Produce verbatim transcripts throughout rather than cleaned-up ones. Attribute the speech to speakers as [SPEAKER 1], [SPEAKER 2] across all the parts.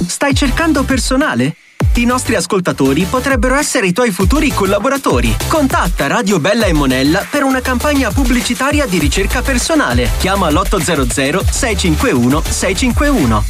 [SPEAKER 1] Stai cercando personale? I nostri ascoltatori potrebbero essere i tuoi futuri collaboratori. Contatta Radio Bella e Monella per una campagna pubblicitaria di ricerca personale. Chiama l'otto zero zero sei cinque uno sei cinque uno.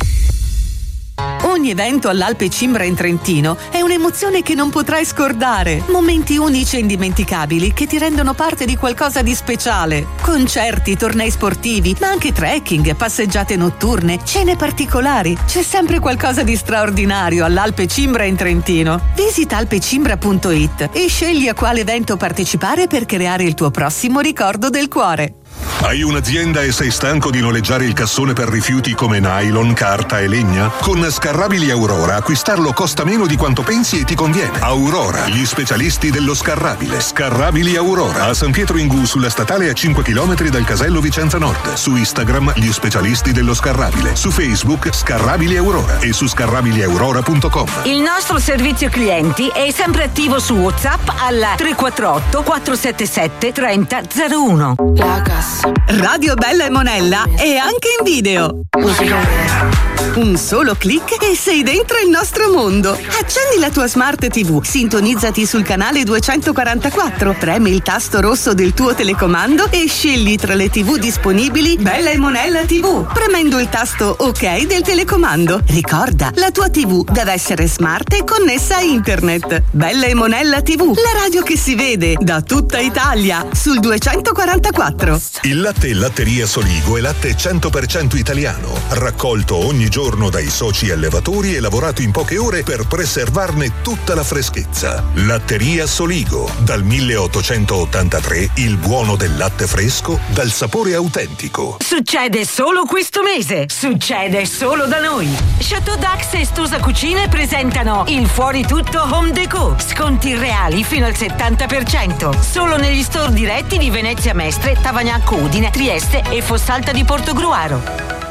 [SPEAKER 2] Ogni evento all'Alpe Cimbra in Trentino è un'emozione che non potrai scordare. Momenti unici e indimenticabili che ti rendono parte di qualcosa di speciale. Concerti, tornei sportivi, ma anche trekking, passeggiate notturne, cene particolari. C'è sempre qualcosa di straordinario all'Alpe Cimbra in Trentino. Visita alpecimbra punto it e scegli a quale evento partecipare per creare il tuo prossimo ricordo del cuore.
[SPEAKER 3] Hai un'azienda e sei stanco di noleggiare il cassone per rifiuti come nylon, carta e legna? Con Scarrabili Aurora acquistarlo costa meno di quanto pensi e ti conviene. Aurora, gli specialisti dello scarrabile. Scarrabili Aurora, a San Pietro in Gu, sulla statale a cinque chilometri dal casello Vicenza Nord. Su Instagram, gli specialisti dello scarrabile. Su Facebook, Scarrabili Aurora e su scarrabili aurora punto com.
[SPEAKER 4] Il nostro servizio clienti è sempre attivo su WhatsApp al tre quattro otto quattro sette sette tre zero zero uno.
[SPEAKER 2] Radio Bella e Monella è anche in video. Un solo click e sei dentro il nostro mondo. Accendi la tua Smart tivù, sintonizzati sul canale duecentoquarantaquattro, premi il tasto rosso del tuo telecomando e scegli tra le tivù disponibili Bella e Monella tivù, premendo il tasto OK del telecomando. Ricorda, la tua tivù deve essere smart e connessa a internet. Bella e Monella tivù, la radio che si vede da tutta Italia, sul duecentoquarantaquattro.
[SPEAKER 3] Il latte Latteria Soligo è latte cento per cento italiano, raccolto ogni giorno dai soci allevatori e lavorato in poche ore per preservarne tutta la freschezza. Latteria Soligo, dal milleottocentottantatré, il buono del latte fresco dal sapore autentico.
[SPEAKER 4] Succede solo questo mese, succede solo da noi. Chateau Dax e Stosa Cucine presentano il Fuori Tutto Home Déco, sconti reali fino al settanta per cento, solo negli store diretti di Venezia Mestre, Tavagnacco Udine, Trieste e Fossalta di Portogruaro.